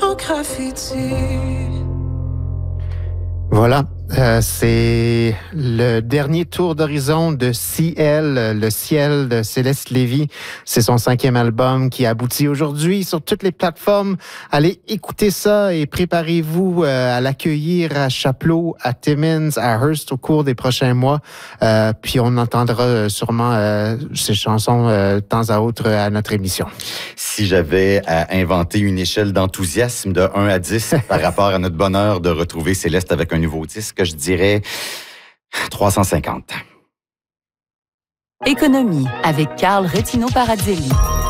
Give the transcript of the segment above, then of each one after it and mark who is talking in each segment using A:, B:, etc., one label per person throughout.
A: au graffiti.
B: Voilà, c'est le dernier tour d'horizon de Ciel, le ciel de Céleste Lévy. C'est son 5e album qui aboutit aujourd'hui sur toutes les plateformes. Allez écouter ça et préparez-vous à l'accueillir à Chapleau, à Timmins, à Hearst au cours des prochains mois. Puis on entendra sûrement ces chansons de temps à autre à notre émission.
C: Si j'avais à inventer une échelle d'enthousiasme de 1 à 10 par rapport à notre bonheur de retrouver Céleste avec un nouveau disque, je dirais 350.
D: Économie avec Carl Retino-Paradzelli.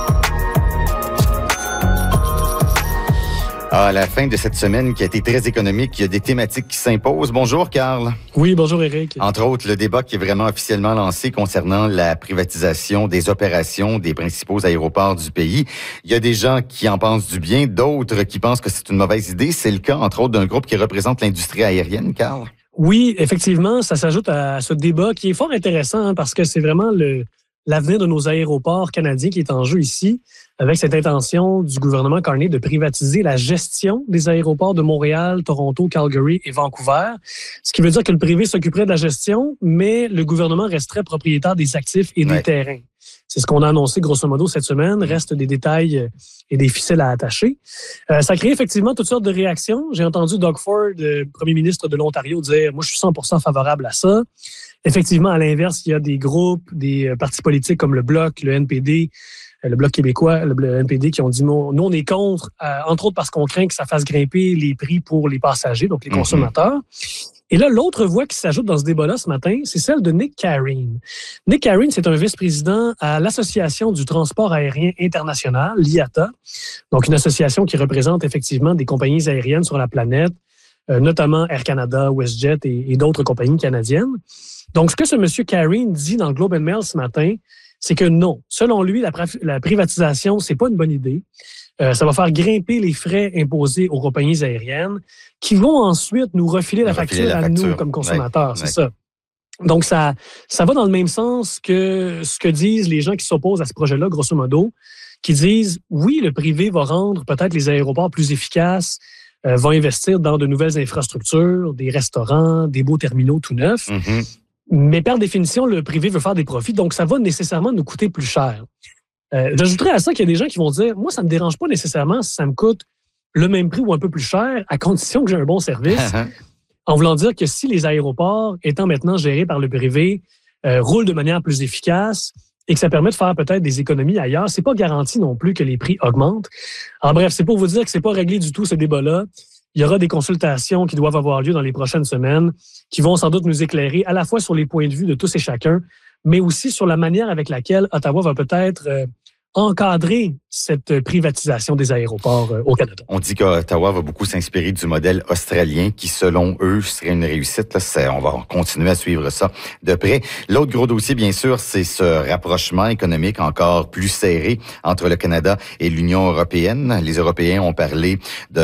C: À la fin de cette semaine qui a été très économique, il y a des thématiques qui s'imposent. Bonjour, Carl.
E: Oui, bonjour, Éric.
C: Entre autres, le débat qui est vraiment officiellement lancé concernant la privatisation des opérations des principaux aéroports du pays. Il y a des gens qui en pensent du bien, d'autres qui pensent que c'est une mauvaise idée. C'est le cas, entre autres, d'un groupe qui représente l'industrie aérienne, Carl.
E: Oui, effectivement, ça s'ajoute à ce débat qui est fort intéressant parce que c'est vraiment l'avenir de nos aéroports canadiens qui est en jeu ici, avec cette intention du gouvernement Carney de privatiser la gestion des aéroports de Montréal, Toronto, Calgary et Vancouver. Ce qui veut dire que le privé s'occuperait de la gestion, mais le gouvernement resterait propriétaire des actifs et des terrains. C'est ce qu'on a annoncé grosso modo cette semaine. Reste des détails et des ficelles à attacher. Ça crée effectivement toutes sortes de réactions. J'ai entendu Doug Ford, premier ministre de l'Ontario, dire « Moi, je suis 100% favorable à ça ». Effectivement, à l'inverse, il y a des groupes, des partis politiques comme le Bloc, le NPD, le Bloc québécois, le NPD, qui ont dit non, nous, on est contre, entre autres parce qu'on craint que ça fasse grimper les prix pour les passagers, donc les consommateurs. Et là, l'autre voix qui s'ajoute dans ce débat-là ce matin, c'est celle de Nick Carine. Nick Carine, c'est un vice-président à l'Association du transport aérien international, l'IATA, donc une association qui représente effectivement des compagnies aériennes sur la planète, notamment Air Canada, WestJet et d'autres compagnies canadiennes. Donc, ce que ce monsieur Carine dit dans le Globe and Mail ce matin, c'est que non. Selon lui, la privatisation, c'est pas une bonne idée. Ça va faire grimper les frais imposés aux compagnies aériennes qui vont ensuite nous refiler la facture à nous comme consommateurs. C'est ça. Donc, ça va dans le même sens que ce que disent les gens qui s'opposent à ce projet-là, grosso modo, qui disent, oui, le privé va rendre peut-être les aéroports plus efficaces, va investir dans de nouvelles infrastructures, des restaurants, des beaux terminaux tout neufs. Mais par définition, le privé veut faire des profits, donc ça va nécessairement nous coûter plus cher. J'ajouterais à ça qu'il y a des gens qui vont dire « Moi, ça ne me dérange pas nécessairement si ça me coûte le même prix ou un peu plus cher, à condition que j'ai un bon service. » En voulant dire que si les aéroports, étant maintenant gérés par le privé, roulent de manière plus efficace et que ça permet de faire peut-être des économies ailleurs, c'est pas garanti non plus que les prix augmentent. Alors bref, c'est pour vous dire que c'est pas réglé du tout ce débat-là. Il y aura des consultations qui doivent avoir lieu dans les prochaines semaines qui vont sans doute nous éclairer à la fois sur les points de vue de tous et chacun, mais aussi sur la manière avec laquelle Ottawa va peut-être encadrer cette privatisation des aéroports au Canada.
C: On dit qu'Ottawa va beaucoup s'inspirer du modèle australien qui, selon eux, serait une réussite. Là, on va continuer à suivre ça de près. L'autre gros dossier, bien sûr, c'est ce rapprochement économique encore plus serré entre le Canada et l'Union européenne. Les Européens ont parlé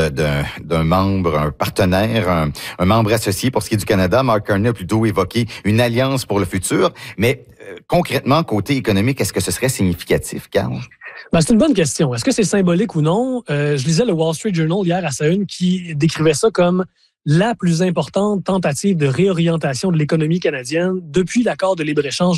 C: d'un membre, un partenaire, un membre associé. Pour ce qui est du Canada, Mark Carney a plutôt évoqué une alliance pour le futur. Mais concrètement, côté économique, est-ce que ce serait significatif, Carl?
E: Ben, c'est une bonne question. Est-ce que c'est symbolique ou non? Je lisais le Wall Street Journal hier à sa une qui décrivait ça comme la plus importante tentative de réorientation de l'économie canadienne depuis l'accord de libre-échange